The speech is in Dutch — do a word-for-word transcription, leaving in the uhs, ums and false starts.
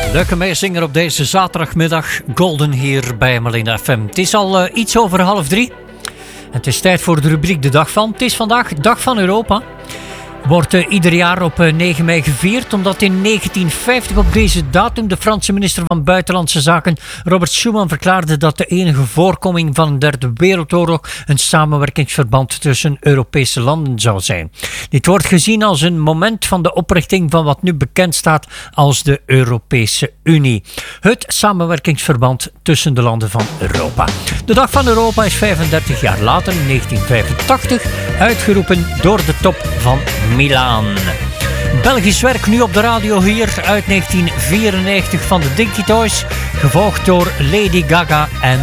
Leuke meezinger op deze zaterdagmiddag. Golden hier bij Malina F M. Het is al uh, iets over half drie. En het is tijd voor de rubriek De Dag Van. Het is vandaag Dag van Europa. Wordt uh, ieder jaar op uh, negen mei gevierd, omdat in negentien vijftig op deze datum de Franse minister van Buitenlandse Zaken Robert Schuman verklaarde dat de enige voorkoming van een derde wereldoorlog een samenwerkingsverband tussen Europese landen zou zijn. Dit wordt gezien als een moment van de oprichting van wat nu bekend staat als de Europese Unie. Het samenwerkingsverband tussen de landen van Europa. De Dag van Europa is vijfendertig jaar later, in negentien vijfentachtig, uitgeroepen door de top van Milaan. Belgisch werk nu op de radio hier uit negentien vierennegentig van de Dinky Toys, gevolgd door Lady Gaga en